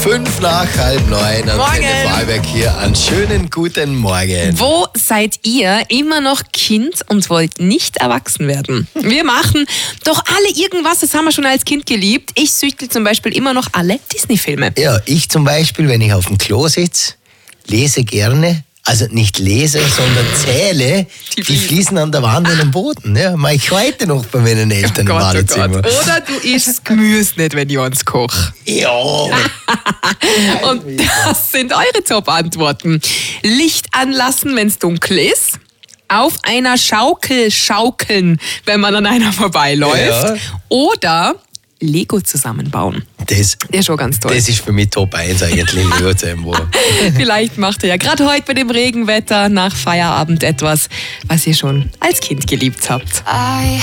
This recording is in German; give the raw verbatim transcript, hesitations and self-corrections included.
Fünf nach halb neun. Antenne Vorarlberg hier. Einen schönen guten Morgen. Wo seid ihr immer noch Kind und wollt nicht erwachsen werden? Wir machen doch alle irgendwas, das haben wir schon als Kind geliebt. Ich süchtel zum Beispiel immer noch alle Disney-Filme. Ja, ich zum Beispiel, wenn ich auf dem Klo sitze, lese gerne. Also nicht lese, sondern zähle die, die Fliesen an der Wand und am Boden. Ja, mache ich heute noch bei meinen Eltern oh im Badezimmer. Oh Gott. Oder du isst Gemüse nicht, wenn ich uns koche. Ja. Und das sind eure Top-Antworten. Licht anlassen, wenn es dunkel ist. Auf einer Schaukel schaukeln, wenn man an einer vorbeiläuft. Ja. Oder Lego zusammenbauen. Das, der ist schon ganz toll. Das ist für mich Top eins eigentlich, Lego zusammenbauen. Vielleicht macht ihr ja gerade heute bei dem Regenwetter nach Feierabend etwas, was ihr schon als Kind geliebt habt.